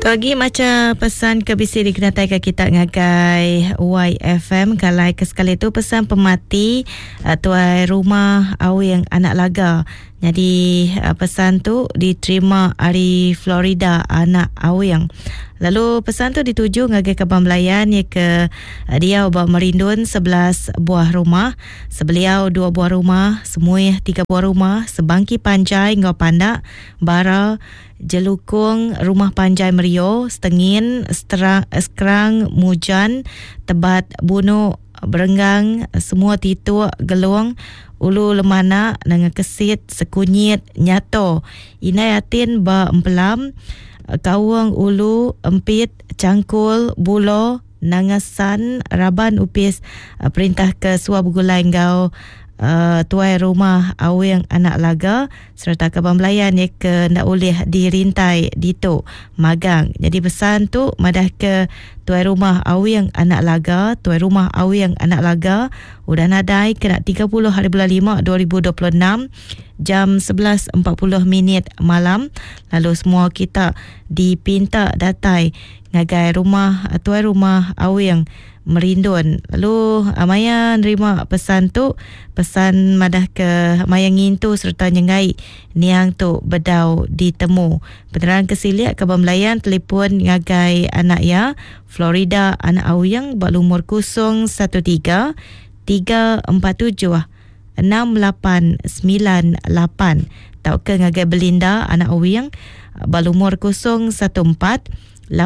Togi macam pesan ke bisi dikenatai ke kita ngagai YFM kalai ke sekali tu pesan pemati tuai rumah awi yang anak laga. Jadi pesan tu diterima dari Florida anak awing. Lalu pesan tu dituju ngagai ke Bamlayan ya ke dia ubah merindun 11 buah rumah, sebeliau 2 buah rumah, semua 3 buah rumah, sebangki panjai ngau pandak, bara Jelukung, Rumah Panjai Merio, Setengin, Sekerang, Mujan, Tebat, Bunuh, Berenggang, semua Tituk, Geluang, Ulu Lemana, Nanga Kesit, Sekunyit, Nyato, Inayatin, Ba Empelam, Kawang, Ulu, Empit, Cangkul, Bulo, Nangasan, Raban Upis, perintah ke Suab Gulai Ngau, tuai rumah awing anak laga serta Kabang Melayan ya ke nak boleh dirintai dito magang. Jadi pesan tu madah ke tuai rumah awing anak laga, tuai rumah awing anak laga udah nadai kena 30 hari bulan 5 2026 jam 11.40 malam. Lalu semua kita dipinta datai ngagai rumah tuai rumah awing Merindun. Lalu Maya nerima pesan tu, pesan madah ke Maya ngintu serta nyengai niang tu bedau ditemu. Penerangan kesiliak Kabang Melayan telefon ngagai anak ya Florida anak awing berumur 013 347 6898. Tau ke ngagai Belinda anak awing berumur 014 88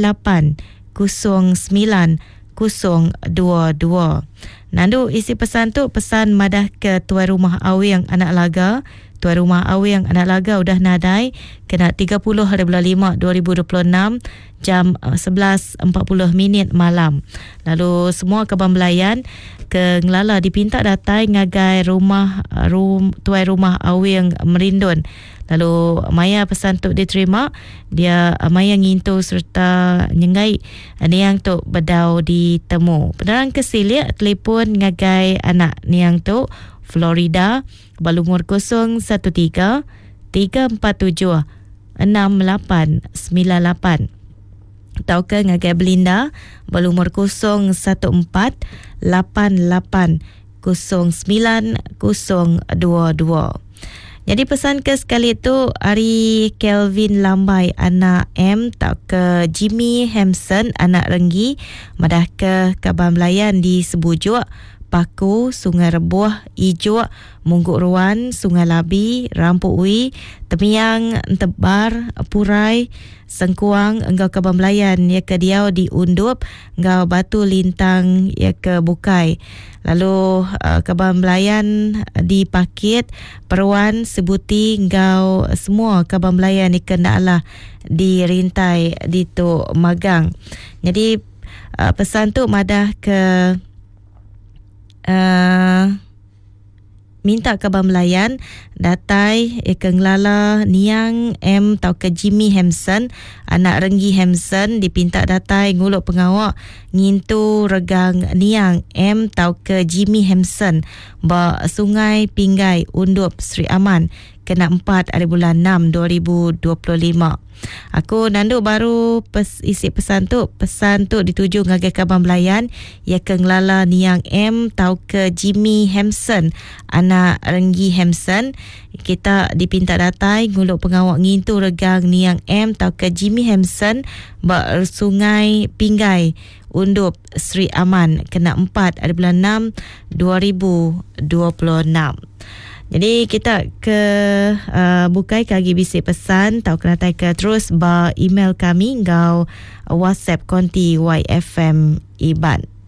09 022. Nandu isi pesan tu pesan madah ke tuai rumah awing anak laga. Tuai rumah awing anak laga udah nadai kena 30 hari bulan 5 2026 jam 11.40 malam. Lalu semua Kabang Melayan ke Ngelala dipinta datai ngagai tuai rumah awing Merindun. Lalu Maya pesan tu diterima, dia Maya ngintu serta nyengai niang tu bedau ditemu. Penerang kesiliak telefon ngagai anak niang tu Florida berumur 013 347 6898. Tau ke ngagai Belinda berumur 014 88 09 022. Jadi pesan ke sekali tu Ari Kelvin Lambai anak M, tak ke Jimmy Hampson anak Renggi, madah ke Kabang Melayan di Sebujuk, Paku, Sungai Rebuah, Ijuk, Mungguk Ruan, Sungai Labi, Rampuk Ui, Temiang, Tebar, Purai, Sengkuang, Enggau Kabang Melayan ya ke Diau di Undup, Enggau Batu Lintang ya ke Bukai. Lalu Kabang Melayan di Pakit, Peruan, Sebuti, Enggau semua Kabang Melayan ni kenaklah dirintai di tu magang. Jadi pesan tu madah ke minta Kabang Melayan datai ke Ngelala niang M tau ke Jimmy Hampson anak Renggi Hampson dipinta datai nguluk pengawak ngintu regang niang M tau ke Jimmy Hampson ba Sungai Pinggai Undup Sri Aman kena 4 hari bulan 6 2025. Aku nandu baru isi pesan tu dituju ngagai Kabang Melayan ya ke Ngelala niang M tau ke Jimmy Hampson anak Renggi Hampson. Kita dipinta datai nguluk pengawak ngintu regang niang M tau ke Jimmy Hampson ba Sungai Pinggai Undup Sri Aman kena 4 hari bulan 6 2026. Jadi kita ke bukai kagi bisi pesan tau kena ke terus ba email kami ngau WhatsApp konti YFM Iban.